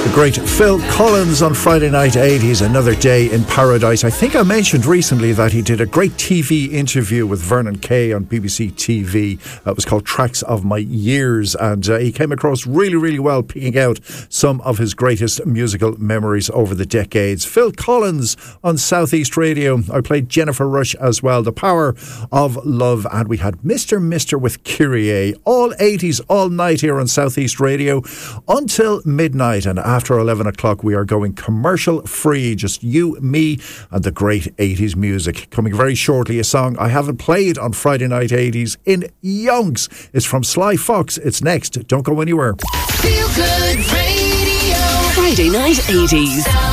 Great Phil Collins on Friday Night 80s, Another Day in Paradise. I think I mentioned recently that he did a great TV interview with Vernon Kay on BBC TV. It was called Tracks of My Years, and he came across really, really well, picking out some of his greatest musical memories over the decades. Phil Collins on Southeast Radio. I played Jennifer Rush as well, The Power of Love, and we had Mr. with Kyrie. All 80s, all night here on Southeast Radio until midnight, and after 11 o'clock we are going commercial free, just you, me and the great 80s music. Coming very shortly, a song I haven't played on Friday Night 80s in yonks. It's from Sly Fox. It's next. Don't go anywhere. Feel Good Radio. Friday Night 80s.